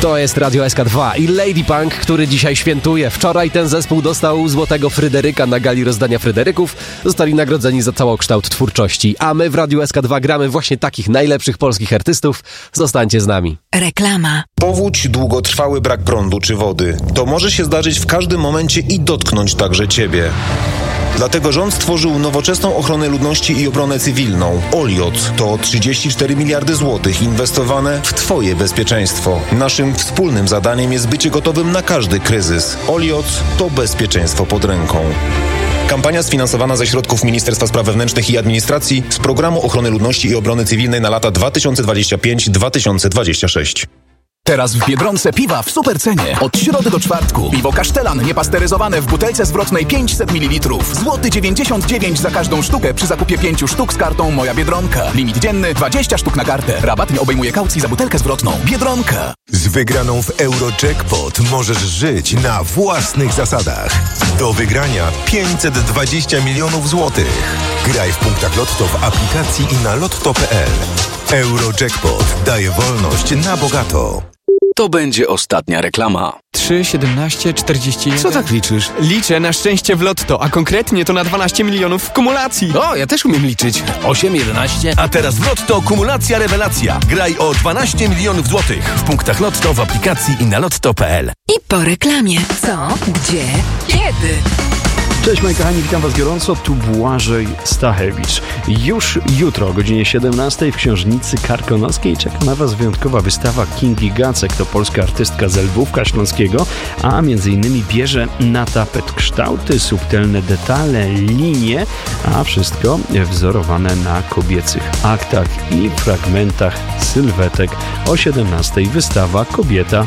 To jest Radio SK2 i Lady Punk, który dzisiaj świętuje. Wczoraj ten zespół dostał Złotego Fryderyka na gali rozdania Fryderyków. Zostali nagrodzeni za całokształt twórczości. A my w Radiu SK2 gramy właśnie takich najlepszych polskich artystów. Zostańcie z nami. Reklama. Powódź, długotrwały brak prądu czy wody. To może się zdarzyć w każdym momencie i dotknąć także Ciebie. Dlatego rząd stworzył nowoczesną ochronę ludności i obronę cywilną. OLIOT to 34 miliardy złotych inwestowane w Twoje bezpieczeństwo. Naszym wspólnym zadaniem jest bycie gotowym na każdy kryzys. OLIOT to bezpieczeństwo pod ręką. Kampania sfinansowana ze środków Ministerstwa Spraw Wewnętrznych i Administracji z Programu Ochrony Ludności i Obrony Cywilnej na lata 2025-2026. Teraz w Biedronce piwa w supercenie. Od środy do czwartku. Piwo Kasztelan niepasteryzowane w butelce zwrotnej 500 ml. Złoty 99 za każdą sztukę przy zakupie 5 sztuk z kartą Moja Biedronka. Limit dzienny 20 sztuk na kartę. Rabat nie obejmuje kaucji za butelkę zwrotną. Biedronka. Z wygraną w Eurojackpot możesz żyć na własnych zasadach. Do wygrania 520 milionów złotych. Graj w punktach Lotto w aplikacji i na lotto.pl. Eurojackpot daje wolność na bogato. To będzie ostatnia reklama. 3, 17, 41... Co tak liczysz? Liczę na szczęście w Lotto, a konkretnie to na 12 milionów w kumulacji. O, ja też umiem liczyć. 8, 11... A teraz w Lotto kumulacja rewelacja. Graj o 12 milionów złotych. W punktach Lotto, w aplikacji i na lotto.pl. I po reklamie. Co? Gdzie? Kiedy? Cześć moi kochani, witam was gorąco, tu Błażej Stachewicz. Już jutro o godzinie 17 w Książnicy Karkonoskiej czeka na was wyjątkowa wystawa Kingi Gacek. To polska artystka z Lwówka Śląskiego, a między innymi bierze na tapet kształty, subtelne detale, linie, a wszystko wzorowane na kobiecych aktach i fragmentach sylwetek. O 17 wystawa Kobieta.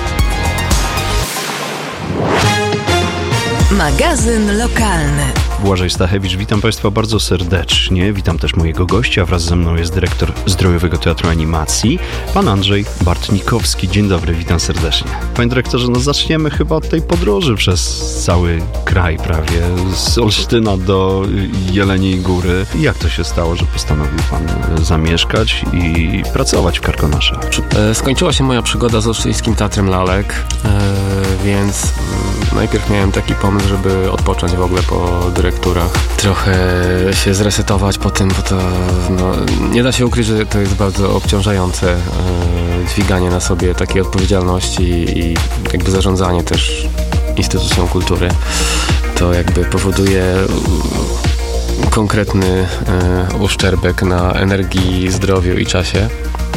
Magazyn lokalny. Błażej Stachewicz, witam Państwa bardzo serdecznie. Witam też mojego gościa. Wraz ze mną jest dyrektor Zdrojowego Teatru Animacji, pan Andrzej Bartnikowski. Dzień dobry, witam serdecznie. Panie dyrektorze, no zaczniemy chyba od tej podróży przez cały kraj prawie, z Olsztyna do Jeleniej Góry. Jak to się stało, że postanowił pan zamieszkać i pracować w Karkonoszach? Skończyła się moja przygoda z Olsztyńskim Teatrem Lalek, więc najpierw miałem taki pomysł, żeby odpocząć w ogóle po dyrekturach. Trochę się zresetować po tym, bo to nie da się ukryć, że to jest bardzo obciążające dźwiganie na sobie takiej odpowiedzialności i jakby zarządzanie też instytucją kultury. To jakby powoduje konkretny uszczerbek na energii, zdrowiu i czasie.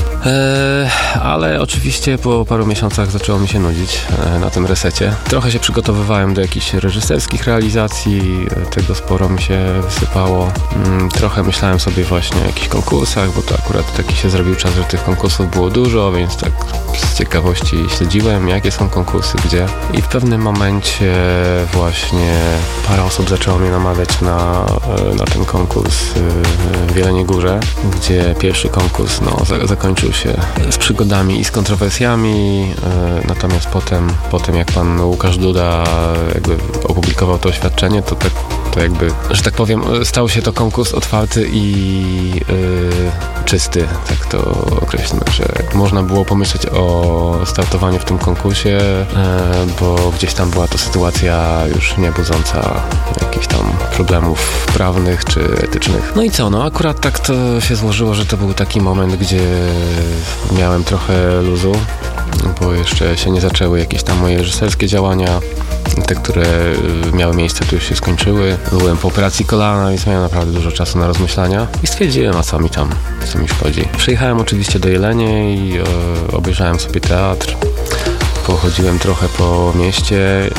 Ale oczywiście po paru miesiącach zaczęło mi się nudzić na tym resecie. Trochę się przygotowywałem do jakichś reżyserskich realizacji, tego sporo mi się wysypało. Trochę myślałem sobie właśnie o jakichś konkursach, bo to akurat taki się zrobił czas, że tych konkursów było dużo, więc tak z ciekawości śledziłem, jakie są konkursy, gdzie. I w pewnym momencie właśnie parę osób zaczęło mnie namawiać na ten konkurs w Jeleniej Górze, gdzie pierwszy konkurs zakończył się z przygodami i z kontrowersjami, natomiast potem jak pan Łukasz Duda jakby opublikował to oświadczenie, to jakby, że tak powiem, stał się to konkurs otwarty i czysty, tak to określmy, że można było pomyśleć o startowaniu w tym konkursie, bo gdzieś tam była to sytuacja już nie budząca jakichś tam problemów prawnych czy etycznych. No i co, akurat tak to się złożyło, że to był taki moment, gdzie miałem trochę luzu, bo jeszcze się nie zaczęły jakieś tam moje reżyserskie działania. Te, które miały miejsce, to już się skończyły. Byłem po operacji kolana, więc miałem naprawdę dużo czasu na rozmyślania i stwierdziłem, a co mi szkodzi. Przyjechałem oczywiście do Jeleniej i obejrzałem sobie teatr. Pochodziłem trochę po mieście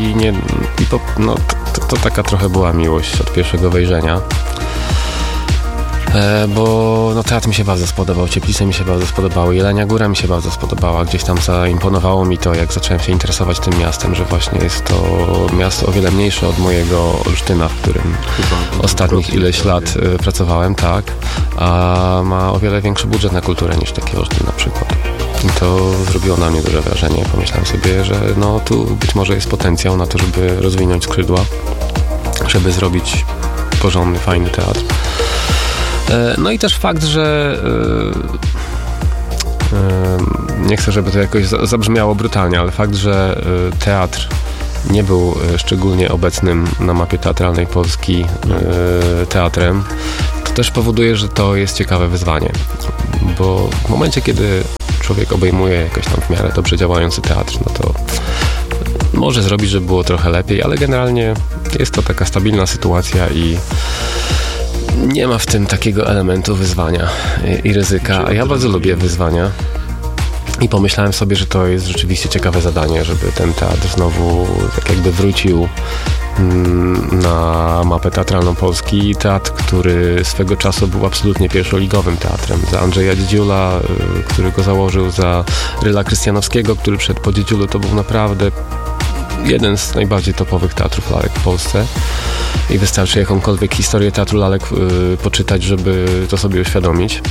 to taka trochę była miłość od pierwszego wejrzenia. Bo teatr mi się bardzo spodobał, Cieplice mi się bardzo spodobały, Jelenia Góra mi się bardzo spodobała. Gdzieś tam zaimponowało mi to, jak zacząłem się interesować tym miastem, że właśnie jest to miasto o wiele mniejsze od mojego Olsztyna, w którym ostatnich ileś lat pracowałem, tak, a ma o wiele większy budżet na kulturę niż taki Olsztyn na przykład. I to zrobiło na mnie duże wrażenie. Pomyślałem sobie, że tu być może jest potencjał na to, żeby rozwinąć skrzydła, żeby zrobić porządny, fajny teatr. No i też fakt, że Nie chcę, żeby to jakoś zabrzmiało brutalnie, ale fakt, że teatr nie był szczególnie obecnym na mapie teatralnej Polski teatrem, to też powoduje, że to jest ciekawe wyzwanie. Bo w momencie, kiedy człowiek obejmuje jakoś tam w miarę dobrze działający teatr, no to może zrobić, żeby było trochę lepiej, ale generalnie jest to taka stabilna sytuacja i nie ma w tym takiego elementu wyzwania i ryzyka. A ja bardzo lubię wyzwania. I pomyślałem sobie, że to jest rzeczywiście ciekawe zadanie, żeby ten teatr znowu tak jakby wrócił na mapę teatralną Polski. Teatr, który swego czasu był absolutnie pierwszoligowym teatrem. Za Andrzeja Dziedziula, który go założył, za Ryla Krystianowskiego, który przed po Dziedziulu, to był naprawdę jeden z najbardziej topowych teatrów lalek w Polsce. I wystarczy jakąkolwiek historię teatru lalek poczytać, żeby to sobie uświadomić.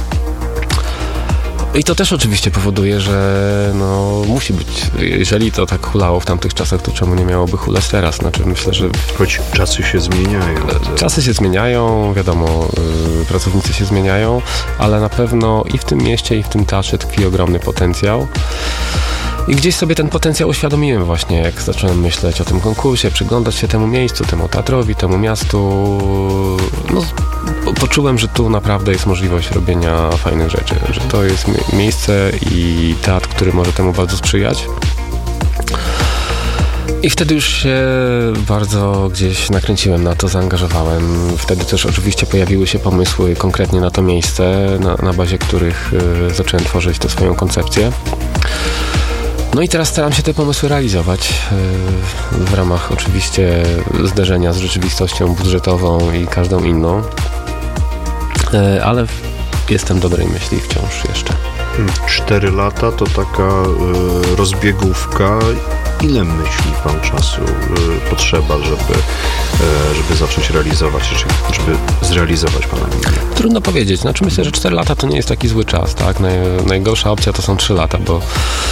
I to też oczywiście powoduje, że no, musi być, jeżeli to tak hulało w tamtych czasach, to czemu nie miałoby hulać teraz? Znaczy myślę, że... Choć czasy się zmieniają. Czasy się zmieniają, wiadomo, pracownicy się zmieniają, ale na pewno i w tym mieście, i w tym teatrze tkwi ogromny potencjał. I gdzieś sobie ten potencjał uświadomiłem właśnie, jak zacząłem myśleć o tym konkursie, przyglądać się temu miejscu, temu teatrowi, temu miastu. No, poczułem, że tu naprawdę jest możliwość robienia fajnych rzeczy, że to jest miejsce i teatr, który może temu bardzo sprzyjać. I wtedy już się bardzo gdzieś nakręciłem na to, zaangażowałem. Wtedy też oczywiście pojawiły się pomysły konkretnie na to miejsce, na bazie których zacząłem tworzyć tę swoją koncepcję. No i teraz staram się te pomysły realizować w ramach oczywiście zderzenia z rzeczywistością budżetową i każdą inną, ale jestem dobrej myśli wciąż jeszcze. 4 lata to taka rozbiegówka. Ile myśli pan czasu potrzeba, żeby zacząć realizować, żeby zrealizować pana misję? Trudno powiedzieć. Znaczy myślę, że 4 lata to nie jest taki zły czas, tak? Najgorsza opcja to są 3 lata, bo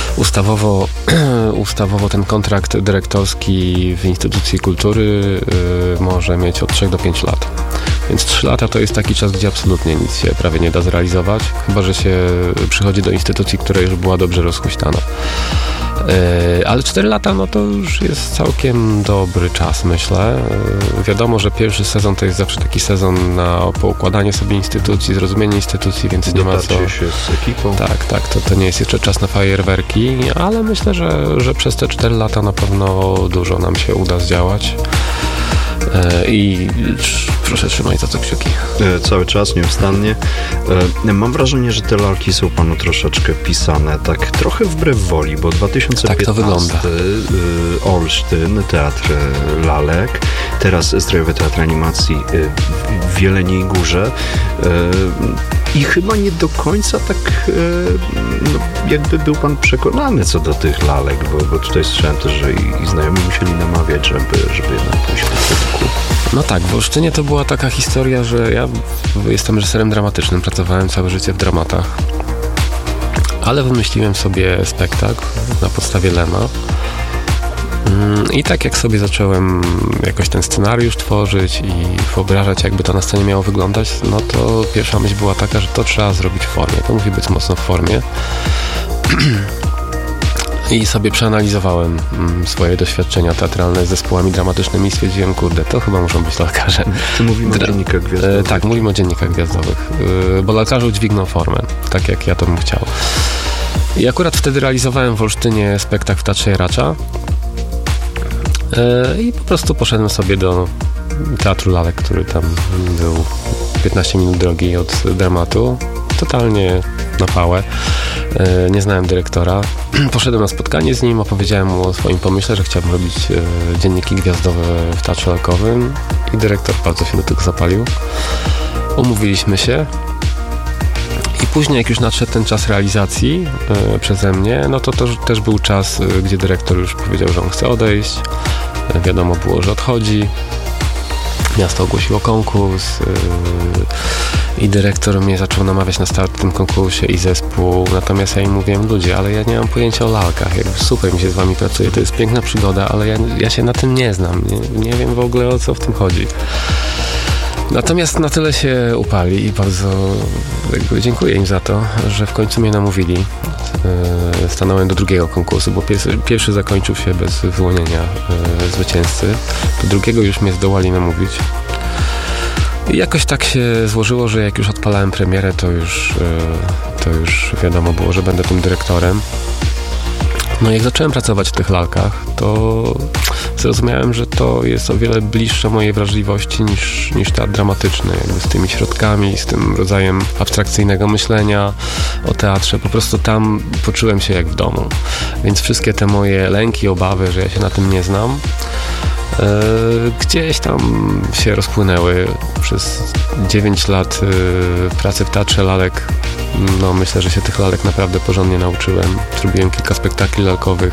ustawowo ten kontrakt dyrektorski w instytucji kultury może mieć od 3 do 5 lat. Więc 3 lata to jest taki czas, gdzie absolutnie nic się prawie nie da zrealizować, chyba że się przychodzi do instytucji, która już była dobrze rozhuśtana. Ale 4 lata, no to już jest całkiem dobry czas, myślę. Wiadomo, że pierwszy sezon to jest zawsze taki sezon na poukładanie sobie instytucji, zrozumienie instytucji, więc nie ma co... się z ekipą. Tak, to nie jest jeszcze czas na fajerwerki, ale myślę, że przez te 4 lata na pewno dużo nam się uda zdziałać. I proszę, trzymaj za to kciuki. Cały czas, nieustannie. Mam wrażenie, że te lalki są panu troszeczkę pisane tak trochę wbrew woli, bo 2015 tak to wygląda. Olsztyn, Teatr Lalek, teraz Zdrojowy Teatr Animacji w Jeleniej Górze i chyba nie do końca tak jakby był pan przekonany co do tych lalek, bo tutaj słyszałem też, że i znajomi musieli namawiać, żeby jednak pójść w kierunku. No tak, w Olsztynie to była taka historia, że ja jestem reżyserem dramatycznym, pracowałem całe życie w dramatach, ale wymyśliłem sobie spektakl na podstawie Lema i tak jak sobie zacząłem jakoś ten scenariusz tworzyć i wyobrażać, jakby to na scenie miało wyglądać, no to pierwsza myśl była taka, że to trzeba zrobić w formie, to musi być mocno w formie. I sobie przeanalizowałem swoje doświadczenia teatralne z zespołami dramatycznymi i stwierdziłem, kurde, to chyba muszą być lalkarze. Tu mówimy o dziennikach gwiazdowych. Tak, mówimy o dziennikach gwiazdowych, bo lalkarze udźwigną formę, tak jak ja to bym chciał. I akurat wtedy realizowałem w Olsztynie spektakl w Teatrze Jaracza i po prostu poszedłem sobie do Teatru Lalek, który tam był 15 minut drogi od dramatu. Totalnie na pałę. Nie znałem dyrektora. Poszedłem na spotkanie z nim, opowiedziałem mu o swoim pomyśle, że chciałbym robić dzienniki gwiazdowe w Teatrze Lalkowym i dyrektor bardzo się do tego zapalił. Umówiliśmy się i później, jak już nadszedł ten czas realizacji przeze mnie, no to też był czas, gdzie dyrektor już powiedział, że on chce odejść. Wiadomo było, że odchodzi. Miasto ogłosiło konkurs i dyrektor mnie zaczął namawiać na start w tym konkursie i zespół, natomiast ja im mówiłem, ludzie, ale ja nie mam pojęcia o lalkach, jakby super mi się z wami pracuje, to jest piękna przygoda, ale ja się na tym nie znam, nie wiem w ogóle, o co w tym chodzi. Natomiast na tyle się upali i bardzo dziękuję im za to, że w końcu mnie namówili. Stanąłem do drugiego konkursu, bo pierwszy zakończył się bez wyłonienia zwycięzcy. Do drugiego już mnie zdołali namówić. I jakoś tak się złożyło, że jak już odpalałem premierę, to już wiadomo było, że będę tym dyrektorem. No jak zacząłem pracować w tych lalkach, to zrozumiałem, że to jest o wiele bliższe mojej wrażliwości niż teatr dramatyczny, jakby z tymi środkami, z tym rodzajem abstrakcyjnego myślenia o teatrze. Po prostu tam poczułem się jak w domu. Więc wszystkie te moje lęki, obawy, że ja się na tym nie znam, gdzieś tam się rozpłynęły. Przez 9 lat pracy w Teatrze Lalek, no myślę, że się tych lalek naprawdę porządnie nauczyłem. Zrobiłem kilka spektakli lalkowych.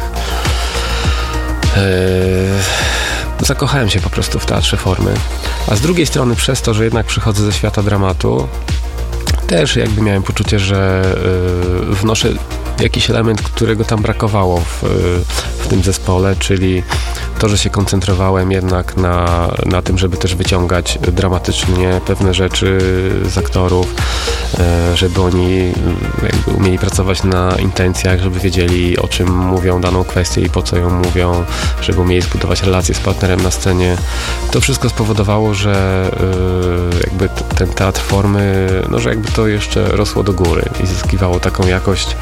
Zakochałem się po prostu w teatrze formy. A z drugiej strony przez to, że jednak przychodzę ze świata dramatu, też jakby miałem poczucie, że wnoszę jakiś element, którego tam brakowało w tym zespole, czyli to, że się koncentrowałem jednak na tym, żeby też wyciągać dramatycznie pewne rzeczy z aktorów, żeby oni jakby umieli pracować na intencjach, żeby wiedzieli, o czym mówią daną kwestię i po co ją mówią, żeby umieli zbudować relacje z partnerem na scenie. To wszystko spowodowało, że jakby ten teatr formy, no że jakby to jeszcze rosło do góry i zyskiwało taką jakość,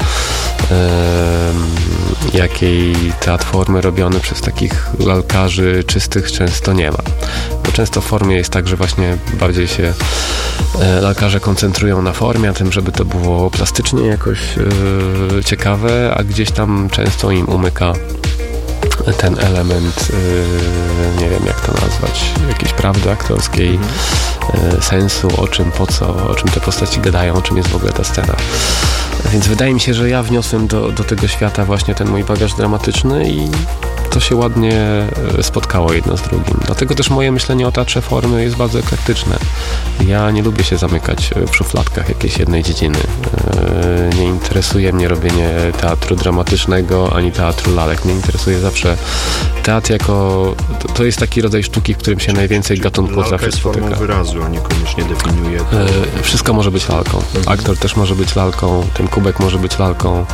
jakiej teatr formy robiony przez takich lalkarzy czystych często nie ma. Bo często w formie jest tak, że właśnie bardziej się lalkarze koncentrują na formie, a tym, żeby to było plastycznie jakoś ciekawe, a gdzieś tam często im umyka ten element, nie wiem jak to nazwać, jakiejś prawdy aktorskiej, sensu, o czym, po co, o czym te postaci gadają, o czym jest w ogóle ta scena. Więc wydaje mi się, że ja wniosłem do tego świata właśnie ten mój bagaż dramatyczny i to się ładnie spotkało jedno z drugim. Dlatego też moje myślenie o teatrze formy jest bardzo eklektyczne. Ja nie lubię się zamykać w szufladkach jakiejś jednej dziedziny. Nie interesuje mnie robienie teatru dramatycznego ani teatru lalek. Mnie interesuje zawsze teatr jako... To jest taki rodzaj sztuki, w którym się najwięcej gatunków zawsze spotyka. Lalka jest formą wyrazu, a niekoniecznie definiuje to... Wszystko może być lalką. Aktor też może być lalką, ten kubek może być lalką.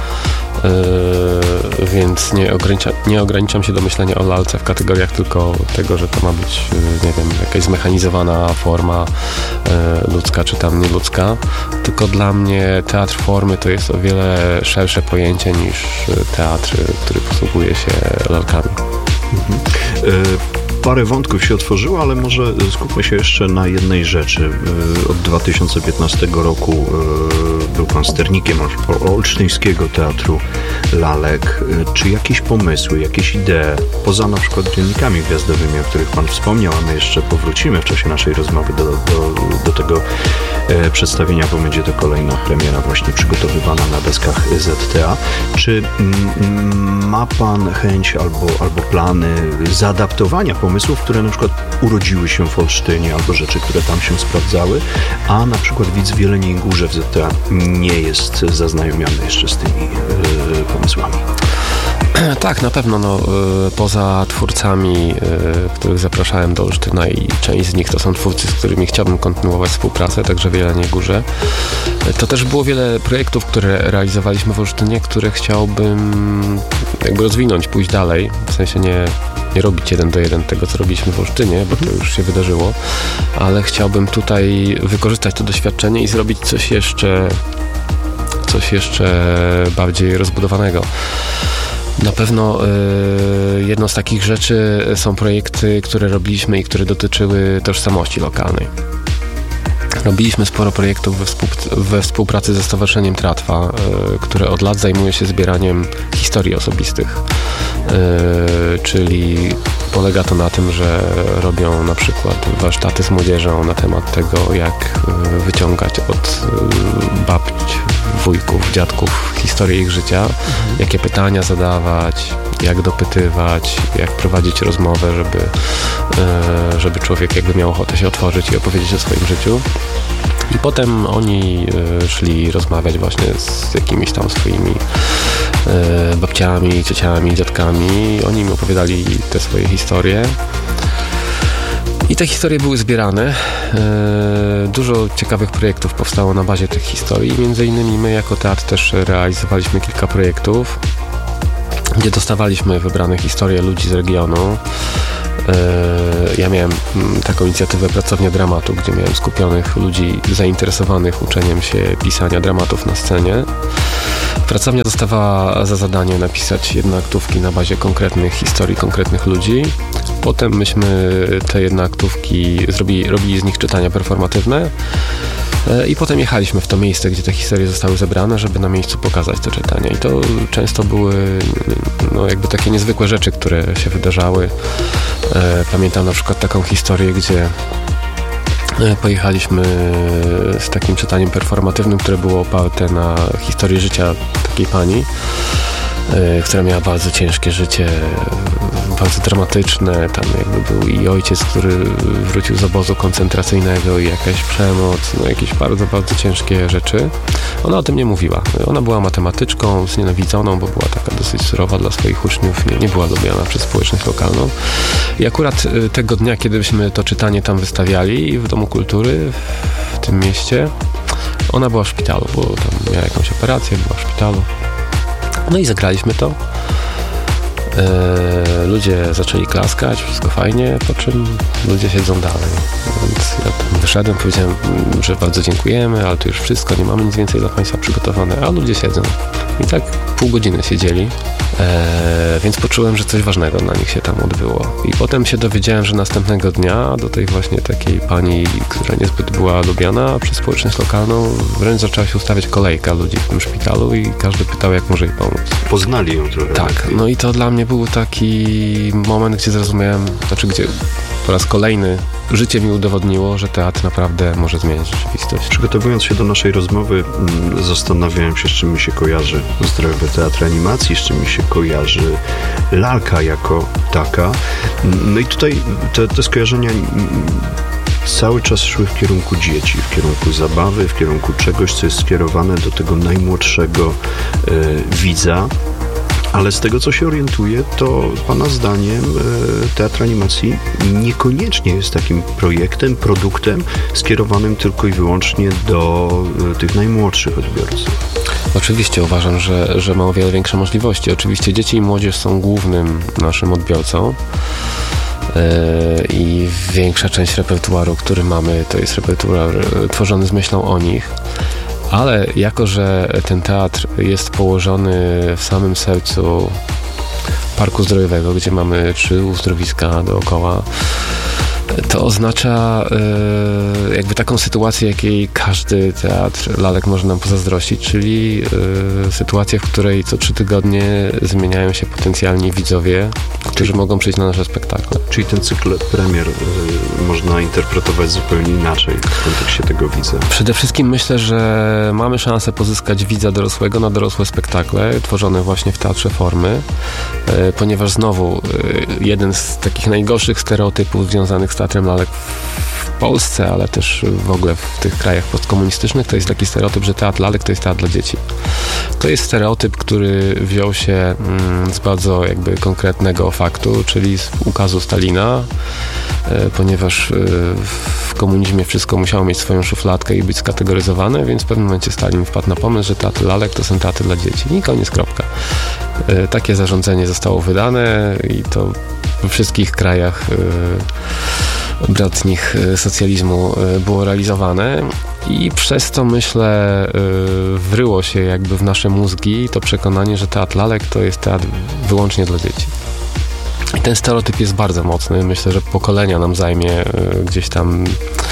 Więc nie ograniczam się do myślenia o lalce w kategoriach tylko tego, że to ma być, nie wiem, jakaś zmechanizowana forma ludzka czy tam nieludzka, tylko dla mnie teatr formy to jest o wiele szersze pojęcie niż teatr, który posługuje się lalkami. Parę wątków się otworzyło, ale może skupmy się jeszcze na jednej rzeczy. Od 2015 roku był pan sternikiem Olsztyńskiego Teatru Lalek. Czy jakieś pomysły, jakieś idee, poza na przykład dziennikami gwiazdowymi, o których pan wspomniał, a my jeszcze powrócimy w czasie naszej rozmowy do tego przedstawienia, bo będzie to kolejna premiera właśnie przygotowywana na deskach ZTA. Czy ma pan chęć albo plany zaadaptowania pomysłów, które na przykład urodziły się w Olsztynie, albo rzeczy, które tam się sprawdzały, a na przykład widz w Jeleniej Górze w ZTA nie jest zaznajomiony jeszcze z tymi pomysłami? Tak, na pewno. Poza twórcami, których zapraszałem do Olsztyna i część z nich to są twórcy, z którymi chciałbym kontynuować współpracę, także w Jeleniej Górze. To też było wiele projektów, które realizowaliśmy w Olsztynie, które chciałbym jakby rozwinąć, pójść dalej. W sensie nie robić 1 do 1 tego, co robiliśmy w Olsztynie, bo to już się wydarzyło, ale chciałbym tutaj wykorzystać to doświadczenie i zrobić coś jeszcze bardziej rozbudowanego. Na pewno jedną z takich rzeczy są projekty, które robiliśmy i które dotyczyły tożsamości lokalnej. Robiliśmy sporo projektów we współpracy ze Stowarzyszeniem Tratwa, które od lat zajmuje się zbieraniem historii osobistych. Czyli polega to na tym, że robią na przykład warsztaty z młodzieżą na temat tego, jak wyciągać od babć, wujków, dziadków historię ich życia, jakie pytania zadawać, jak dopytywać, jak prowadzić rozmowę, żeby człowiek jakby miał ochotę się otworzyć i opowiedzieć o swoim życiu. I potem oni szli rozmawiać właśnie z jakimiś tam swoimi babciami, ciociami, dziadkami. Oni im opowiadali te swoje historie. I te historie były zbierane. Dużo ciekawych projektów powstało na bazie tych historii. Między innymi my jako teatr też realizowaliśmy kilka projektów, gdzie dostawaliśmy wybrane historie ludzi z regionu. Ja miałem taką inicjatywę Pracownia Dramatu, gdzie miałem skupionych ludzi zainteresowanych uczeniem się pisania dramatów na scenie. Pracownia dostawała za zadanie napisać jednoaktówki na bazie konkretnych historii, konkretnych ludzi. Potem myśmy te jednoaktówki robili z nich czytania performatywne i potem jechaliśmy w to miejsce, gdzie te historie zostały zebrane, żeby na miejscu pokazać te czytania. I to często były jakby takie niezwykłe rzeczy, które się wydarzały. Pamiętam na przykład taką historię, gdzie pojechaliśmy z takim czytaniem performatywnym, które było oparte na historii życia takiej pani, która miała bardzo ciężkie życie, bardzo dramatyczne. Tam jakby był i ojciec, który wrócił z obozu koncentracyjnego i jakaś przemoc, jakieś bardzo, bardzo ciężkie rzeczy. Ona o tym nie mówiła. Ona była matematyczką, znienawidzoną, bo była taka dosyć surowa dla swoich uczniów, nie była lubiana przez społeczność lokalną. I akurat tego dnia, kiedyśmy to czytanie tam wystawiali w Domu Kultury w tym mieście, ona była w szpitalu, bo tam miała jakąś operację, była w szpitalu. No i zagraliśmy to. Ludzie zaczęli klaskać, wszystko fajnie, po czym ludzie siedzą dalej. Więc ja tam wyszedłem, powiedziałem, że bardzo dziękujemy, ale to już wszystko, nie mamy nic więcej dla Państwa przygotowane, a ludzie siedzą. I tak pół godziny siedzieli, więc poczułem, że coś ważnego dla nich się tam odbyło. I potem się dowiedziałem, że następnego dnia do tej właśnie takiej pani, która niezbyt była lubiana przez społeczność lokalną, wręcz zaczęła się ustawiać kolejka ludzi w tym szpitalu i każdy pytał, jak może jej pomóc. Poznali ją trochę. Tak, no i to dla mnie był taki moment, gdzie zrozumiałem, gdzie po raz kolejny życie mi udowodniło, że teatr naprawdę może zmienić rzeczywistość. Przygotowując się do naszej rozmowy, zastanawiałem się, z czym mi się kojarzy Zdrojowy Teatr Animacji, z czym mi się kojarzy lalka jako taka. No i tutaj te skojarzenia cały czas szły w kierunku dzieci, w kierunku zabawy, w kierunku czegoś, co jest skierowane do tego najmłodszego widza. Ale z tego, co się orientuję, to Pana zdaniem Teatr Animacji niekoniecznie jest takim projektem, produktem skierowanym tylko i wyłącznie do tych najmłodszych odbiorców. Oczywiście uważam, że ma o wiele większe możliwości. Oczywiście dzieci i młodzież są głównym naszym odbiorcą. I większa część repertuaru, który mamy, to jest repertuar tworzony z myślą o nich. Ale jako, że ten teatr jest położony w samym sercu Parku Zdrojowego, gdzie mamy 3 uzdrowiska dookoła, to oznacza jakby taką sytuację, jakiej każdy teatr lalek może nam pozazdrościć, czyli sytuację, w której co 3 tygodnie zmieniają się potencjalni widzowie, którzy mogą przyjść na nasze spektakle. Czyli ten cykl premier można interpretować zupełnie inaczej w kontekście tego widza. Przede wszystkim myślę, że mamy szansę pozyskać widza dorosłego na dorosłe spektakle, tworzone właśnie w Teatrze Formy, ponieważ znowu jeden z takich najgorszych stereotypów związanych z teatrem lalek w Polsce, ale też w ogóle w tych krajach postkomunistycznych, to jest taki stereotyp, że teatr lalek to jest teatr dla dzieci. To jest stereotyp, który wziął się z bardzo jakby konkretnego faktu, czyli z ukazu Stalina, ponieważ w komunizmie wszystko musiało mieć swoją szufladkę i być skategoryzowane, więc w pewnym momencie Stalin wpadł na pomysł, że teatr lalek to są teatry dla dzieci. I koniec, kropka. Takie zarządzenie zostało wydane i to we wszystkich krajach bratnich socjalizmu było realizowane i przez to, myślę, wryło się jakby w nasze mózgi to przekonanie, że teatr lalek to jest teatr wyłącznie dla dzieci. I ten stereotyp jest bardzo mocny. Myślę, że pokolenia nam zajmie gdzieś tam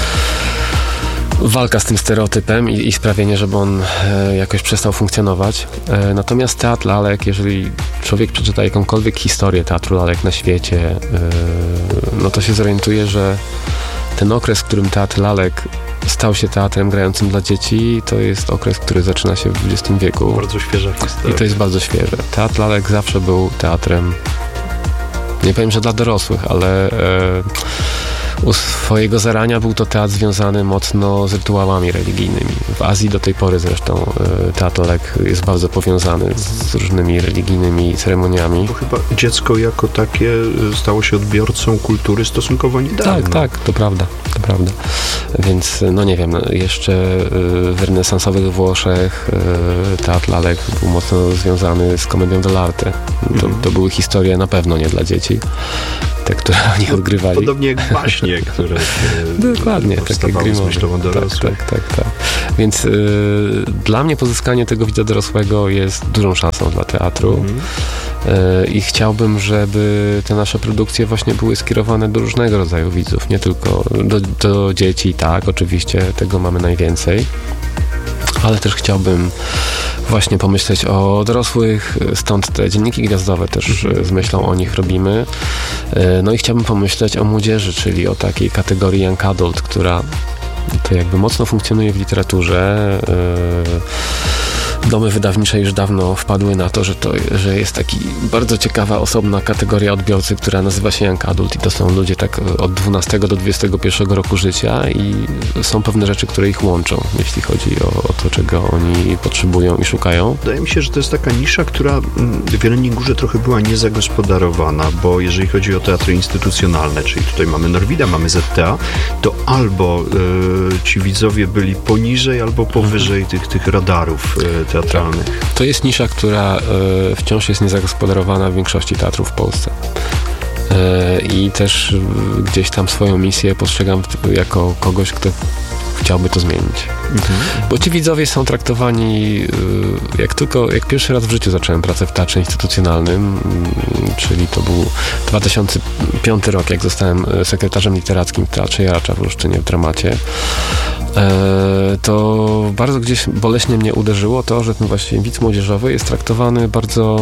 walka z tym stereotypem i sprawienie, żeby on jakoś przestał funkcjonować. Natomiast teatr lalek, jeżeli człowiek przeczyta jakąkolwiek historię teatru lalek na świecie, no to się zorientuje, że ten okres, w którym teatr lalek stał się teatrem grającym dla dzieci, to jest okres, który zaczyna się w XX wieku. Bardzo świeża historia. I to jest bardzo świeże. Teatr lalek zawsze był teatrem, nie powiem, że dla dorosłych, ale U swojego zarania był to teatr związany mocno z rytuałami religijnymi. W Azji do tej pory zresztą teatr lalek jest bardzo powiązany z różnymi religijnymi ceremoniami. Bo chyba dziecko jako takie stało się odbiorcą kultury stosunkowo niedawno. Tak, to prawda. Więc, no nie wiem, jeszcze w renesansowych Włoszech teatr lalek był mocno związany z komedią dell'arte. To były historie na pewno nie dla dzieci, te, które oni odgrywali. Podobnie jak baśnie, które dokładnie, powstawały z myślą dorosłych. Tak. Więc dla mnie pozyskanie tego widza dorosłego jest dużą szansą dla teatru i chciałbym, żeby te nasze produkcje właśnie były skierowane do różnego rodzaju widzów, nie tylko do dzieci, tak, oczywiście tego mamy najwięcej, ale też chciałbym właśnie pomyśleć o dorosłych, stąd te dzienniki gwiazdowe też z myślą o nich robimy. No i chciałbym pomyśleć o młodzieży, czyli o takiej kategorii young adult, która to jakby mocno funkcjonuje w literaturze. Domy wydawnicze już dawno wpadły na to, że jest taki bardzo ciekawa, osobna kategoria odbiorcy, która nazywa się young adult i to są ludzie tak od 12 do 21 roku życia i są pewne rzeczy, które ich łączą, jeśli chodzi o to, czego oni potrzebują i szukają. Wydaje mi się, że to jest taka nisza, która w Jeleniej Górze trochę była niezagospodarowana, bo jeżeli chodzi o teatry instytucjonalne, czyli tutaj mamy Norwida, mamy ZTA, to albo ci widzowie byli poniżej, albo powyżej tych radarów teatralnych. To jest nisza, która wciąż jest niezagospodarowana w większości teatrów w Polsce. I też gdzieś tam swoją misję postrzegam jako kogoś, kto chciałby to zmienić. Bo ci widzowie są traktowani jak pierwszy raz w życiu zacząłem pracę w teatrze instytucjonalnym, czyli to był 2005 rok, jak zostałem sekretarzem literackim w Teatrze Jaracza w Olsztynie w Dramacie. To bardzo gdzieś boleśnie mnie uderzyło to, że ten właśnie widz młodzieżowy jest traktowany bardzo,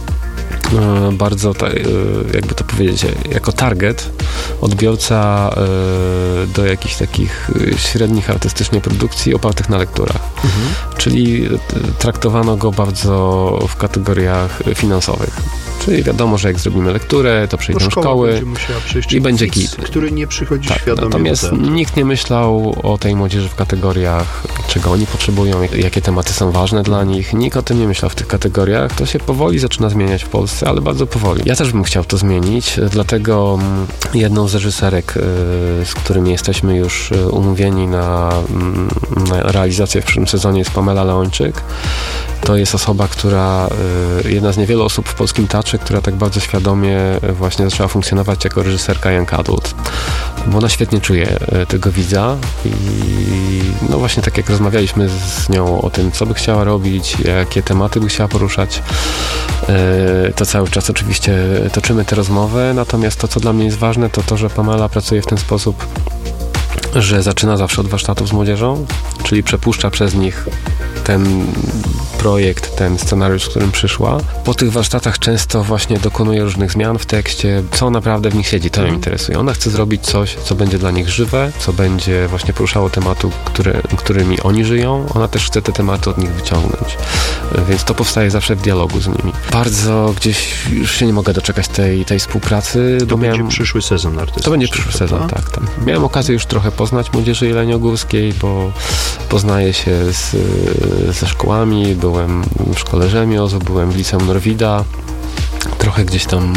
jakby to powiedzieć, jako target, odbiorca do jakichś takich średnich artystycznie produkcji opartych na lekturach. Czyli traktowano go bardzo w kategoriach finansowych. Czyli wiadomo, że jak zrobimy lekturę, to przyjdą szkoły i będzie kit. Który nie przychodzi świadomie. Natomiast nikt nie myślał o tej młodzieży w kategoriach, czego oni potrzebują, jakie tematy są ważne dla nich. Nikt o tym nie myślał w tych kategoriach. To się powoli zaczyna zmieniać w Polsce, ale bardzo powoli. Ja też bym chciał to zmienić, dlatego jedną z reżyserek, z którymi jesteśmy już umówieni na realizację w przyszłym sezonie, jest Pamela Leończyk. To jest osoba, jedna z niewielu osób w polskim teatrze, która tak bardzo świadomie właśnie zaczęła funkcjonować jako reżyserka young adult. Bo ona świetnie czuje tego widza i no właśnie tak jak rozmawialiśmy z nią o tym, co by chciała robić, jakie tematy by chciała poruszać, to cały czas oczywiście toczymy tę rozmowę, natomiast to, co dla mnie jest ważne, to to, że Pamela pracuje w ten sposób, że zaczyna zawsze od warsztatów z młodzieżą, czyli przepuszcza przez nich ten projekt, ten scenariusz, z którym przyszła. Po tych warsztatach często właśnie dokonuje różnych zmian w tekście, co naprawdę w nich siedzi, to ją interesuje. Ona chce zrobić coś, co będzie dla nich żywe, co będzie właśnie poruszało tematu, którymi oni żyją. Ona też chce te tematy od nich wyciągnąć. Więc to powstaje zawsze w dialogu z nimi. Bardzo gdzieś już się nie mogę doczekać tej współpracy. To będzie przyszły sezon artystyczny. To będzie przyszły sezon, tak. Miałem okazję już trochę poznać młodzieży jeleniogórskiej, bo poznaję się ze szkołami, byłem w szkole rzemiosł, byłem w liceum Norwida, trochę gdzieś tam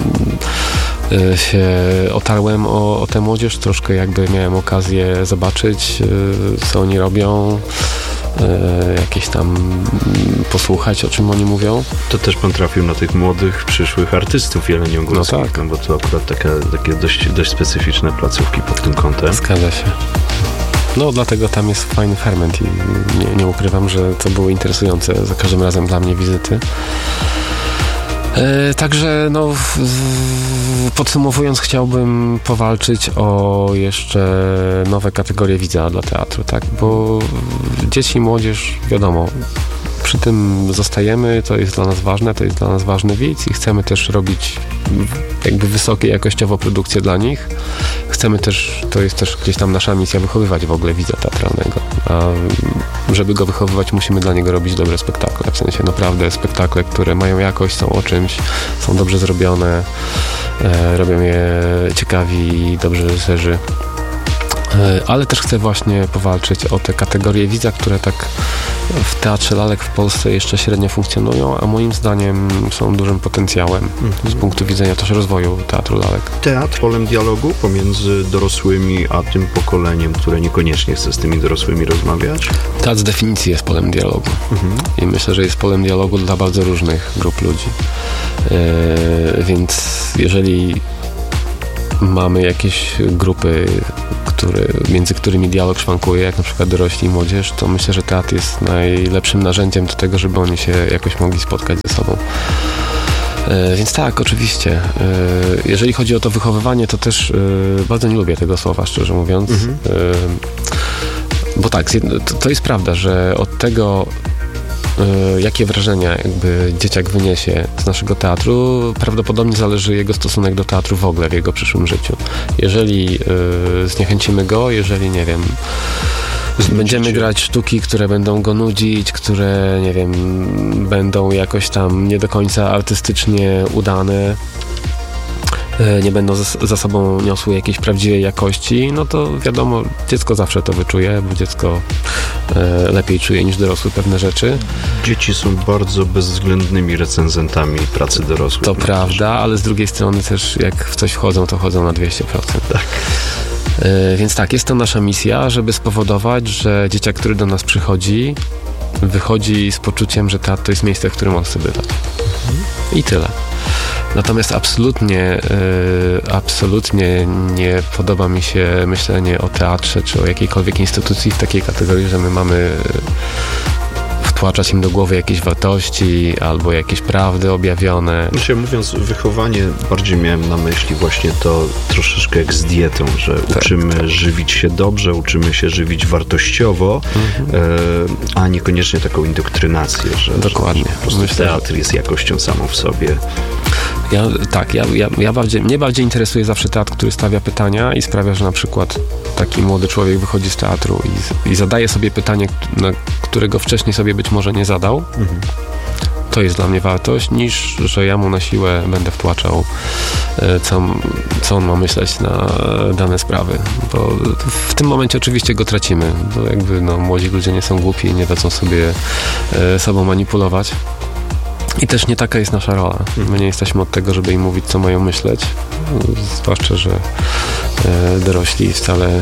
się otarłem o tę młodzież, troszkę jakby miałem okazję zobaczyć, co oni robią, jakieś tam posłuchać, o czym oni mówią. To też pan trafił na tych młodych, przyszłych artystów jeleniogórskich, no tak. Bo to akurat takie dość specyficzne placówki pod tym kątem. Zgadza się. No, dlatego tam jest fajny ferment i nie ukrywam, że to było interesujące za każdym razem dla mnie wizyty. Także no, podsumowując, chciałbym powalczyć o jeszcze nowe kategorie widza dla teatru, tak? Bo dzieci i młodzież, wiadomo, przy tym zostajemy, to jest dla nas ważne, to jest dla nas ważny widz i chcemy też robić jakby wysokie jakościowo produkcje dla nich. Chcemy też, to jest też gdzieś tam nasza misja, wychowywać w ogóle widza teatralnego. A żeby go wychowywać, musimy dla niego robić dobre spektakle. W sensie naprawdę spektakle, które mają jakość, są o czymś, są dobrze zrobione, robią je ciekawi, dobrzy reżyserzy. Ale też chcę właśnie powalczyć o te kategorie widza, które tak w teatrze lalek w Polsce jeszcze średnio funkcjonują, a moim zdaniem są dużym potencjałem z punktu widzenia też rozwoju teatru lalek. Teatr polem dialogu pomiędzy dorosłymi a tym pokoleniem, które niekoniecznie chce z tymi dorosłymi rozmawiać? Teatr z definicji jest polem dialogu. I myślę, że jest polem dialogu dla bardzo różnych grup ludzi. Więc jeżeli mamy jakieś grupy, między którymi dialog szwankuje, jak na przykład dorośli i młodzież, to myślę, że teatr jest najlepszym narzędziem do tego, żeby oni się jakoś mogli spotkać ze sobą. Więc tak, oczywiście. Jeżeli chodzi o to wychowywanie, to też bardzo nie lubię tego słowa, szczerze mówiąc. Bo tak, to jest prawda, że od tego, jakie wrażenia jakby dzieciak wyniesie z naszego teatru, prawdopodobnie zależy jego stosunek do teatru w ogóle w jego przyszłym życiu. Jeżeli zniechęcimy go, jeżeli, nie wiem, będziemy grać sztuki, które będą go nudzić, które, nie wiem, będą jakoś tam nie do końca artystycznie udane, nie będą za sobą niosły jakiejś prawdziwej jakości, no to wiadomo, dziecko zawsze to wyczuje, bo dziecko lepiej czuje niż dorosły pewne rzeczy. Dzieci są bardzo bezwzględnymi recenzentami pracy dorosłych. To prawda, ale z drugiej strony też jak w coś wchodzą, to chodzą na 200%. Tak. Więc tak, jest to nasza misja, żeby spowodować, że dzieciak, który do nas przychodzi, wychodzi z poczuciem, że teatr to jest miejsce, w którym on chce bywać. I tyle. Natomiast absolutnie nie podoba mi się myślenie o teatrze czy o jakiejkolwiek instytucji w takiej kategorii, że my mamy wtłaczać im do głowy jakieś wartości albo jakieś prawdy objawione. Znaczy, mówiąc wychowanie, bardziej miałem na myśli właśnie to troszeczkę jak z dietą, że uczymy żywić się dobrze, uczymy się żywić wartościowo, a niekoniecznie taką indoktrynację, że dokładnie. Że po prostu teatr jest jakością samą w sobie. Mnie bardziej interesuje zawsze teatr, który stawia pytania i sprawia, że na przykład taki młody człowiek wychodzi z teatru i zadaje sobie pytanie, na którego wcześniej sobie być może nie zadał. To jest dla mnie wartość, niż że ja mu na siłę będę wtłaczał, co on ma myśleć na dane sprawy. Bo w tym momencie oczywiście go tracimy. Bo jakby młodzi ludzie nie są głupi i nie dadzą sobie sobą manipulować. I też nie taka jest nasza rola. My nie jesteśmy od tego, żeby im mówić, co mają myśleć. Zwłaszcza, że dorośli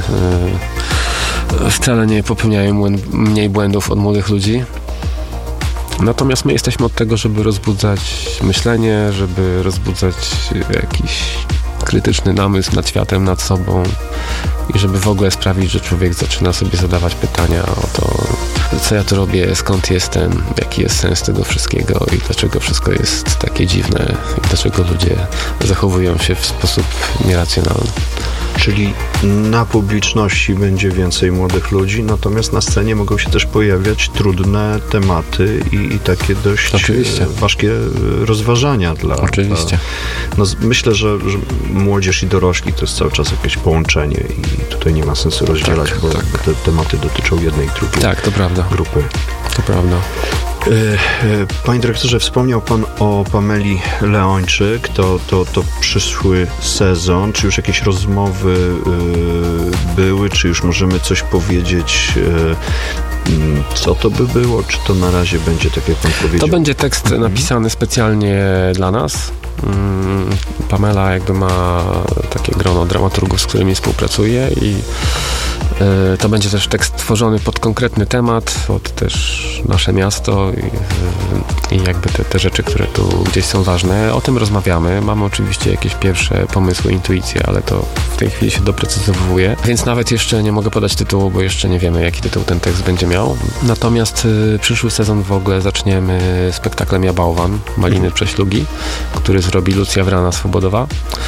wcale nie popełniają mniej błędów od młodych ludzi. Natomiast my jesteśmy od tego, żeby rozbudzać myślenie, żeby rozbudzać jakiś krytyczny namysł nad światem, nad sobą i żeby w ogóle sprawić, że człowiek zaczyna sobie zadawać pytania o to, co ja tu robię, skąd jestem, jaki jest sens tego wszystkiego i dlaczego wszystko jest takie dziwne i dlaczego ludzie zachowują się w sposób nieracjonalny. Czyli na publiczności będzie więcej młodych ludzi, natomiast na scenie mogą się też pojawiać trudne tematy i takie dość ważkie rozważania Oczywiście. Myślę, że młodzież i dorośli to jest cały czas jakieś połączenie i tutaj nie ma sensu rozdzielać, bo te tematy dotyczą jednej i drugiej grupy. To prawda. Panie dyrektorze, wspomniał pan o Pameli Leończyk, to przyszły sezon. Czy już jakieś rozmowy były? Czy już możemy coś powiedzieć, co to by było? Czy to na razie będzie, tak jak pan powiedział? To będzie tekst napisany specjalnie dla nas. Pamela jakby ma takie grono dramaturgów, z którymi współpracuje i to będzie też tekst tworzony pod konkretny temat, pod też nasze miasto i jakby te rzeczy, które tu gdzieś są ważne. O tym rozmawiamy. Mamy oczywiście jakieś pierwsze pomysły, intuicje, ale to w tej chwili się doprecyzowuje. Więc nawet jeszcze nie mogę podać tytułu, bo jeszcze nie wiemy, jaki tytuł ten tekst będzie miał. Natomiast przyszły sezon w ogóle zaczniemy spektaklem Ja Bałwan, Maliny Prześlugi, który zrobi Lucja Wrana-Swobodowa,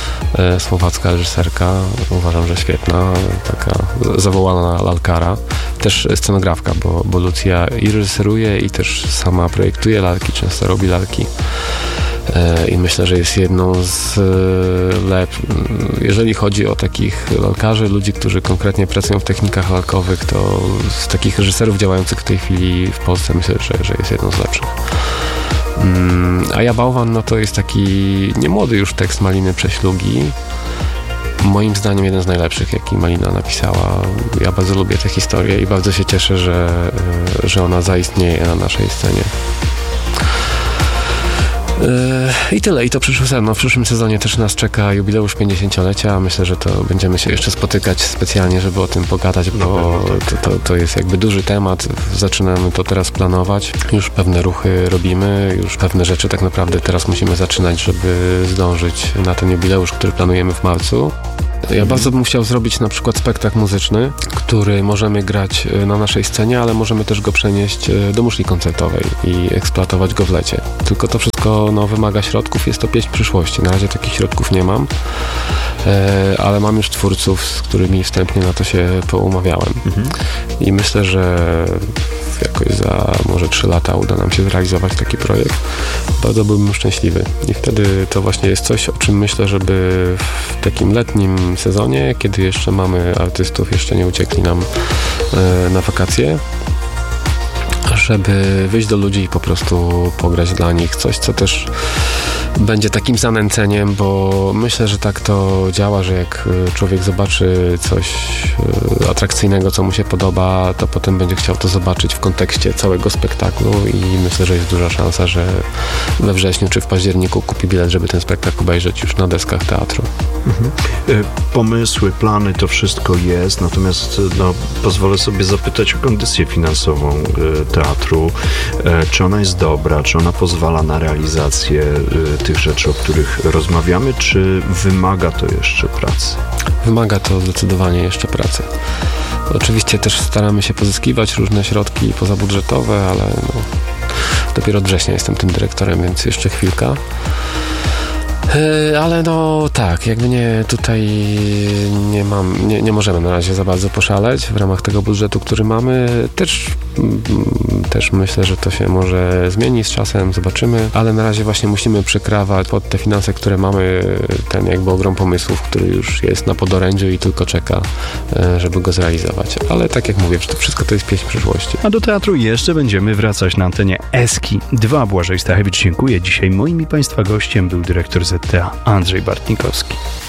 słowacka reżyserka, uważam, że świetna, taka zawołana lalkara. też scenografka, bo Lucja i reżyseruje, i też sama projektuje lalki, często robi lalki. I myślę, że jest jedną z jeżeli chodzi o takich lalkarzy, ludzi, którzy konkretnie pracują w technikach lalkowych, to z takich reżyserów działających w tej chwili w Polsce myślę, że jest jedną z lepszych. A Ja Bałwan, no to jest taki niemłody już tekst Maliny Prześlugi. Moim zdaniem jeden z najlepszych, jaki Malina napisała. Ja bardzo lubię tę historię i bardzo się cieszę, że ona zaistnieje na naszej scenie. I tyle, i to przyszły sen. No, w przyszłym sezonie też nas czeka jubileusz 50-lecia. Myślę, że to będziemy się jeszcze spotykać specjalnie, żeby o tym pogadać, bo to jest jakby duży temat. Zaczynamy to teraz planować. Już pewne ruchy robimy, już pewne rzeczy tak naprawdę teraz musimy zaczynać, żeby zdążyć na ten jubileusz, który planujemy w marcu. Ja bardzo bym chciał zrobić na przykład spektakl muzyczny, który możemy grać na naszej scenie, ale możemy też go przenieść do muszli koncertowej i eksploatować go w lecie. Tylko to wszystko wymaga środków, jest to pieśń przyszłości. Na razie takich środków nie mam, ale mam już twórców, z którymi wstępnie na to się poumawiałem. I myślę, że jakoś za może 3 lata uda nam się zrealizować taki projekt. Bardzo byłbym szczęśliwy. I wtedy to właśnie jest coś, o czym myślę, żeby w takim letnim sezonie, kiedy jeszcze mamy artystów, jeszcze nie uciekli nam na wakacje, żeby wyjść do ludzi i po prostu pograć dla nich coś, co też będzie takim zanęceniem, bo myślę, że tak to działa, że jak człowiek zobaczy coś atrakcyjnego, co mu się podoba, to potem będzie chciał to zobaczyć w kontekście całego spektaklu i myślę, że jest duża szansa, że we wrześniu czy w październiku kupi bilet, żeby ten spektakl obejrzeć już na deskach teatru. Pomysły, plany, to wszystko jest, natomiast pozwolę sobie zapytać o kondycję finansową teatru. Czy ona jest dobra, czy ona pozwala na realizację tych rzeczy, o których rozmawiamy, czy wymaga to jeszcze pracy? Wymaga to zdecydowanie jeszcze pracy. Oczywiście też staramy się pozyskiwać różne środki pozabudżetowe, ale dopiero od września jestem tym dyrektorem, więc jeszcze chwilka. Ale tak, jakby nie możemy na razie za bardzo poszaleć w ramach tego budżetu, który mamy. Też myślę, że to się może zmieni z czasem, zobaczymy, ale na razie właśnie musimy przykrawać pod te finanse, które mamy, ten jakby ogrom pomysłów, który już jest na podorędziu i tylko czeka, żeby go zrealizować. Ale tak jak mówię, to wszystko to jest pieśń przyszłości. A do teatru jeszcze będziemy wracać na antenie Eski 2. Błażej Stachewicz, dziękuję. Dzisiaj moim i Państwa gościem był dyrektor ZTA Andrzej Bartnikowski.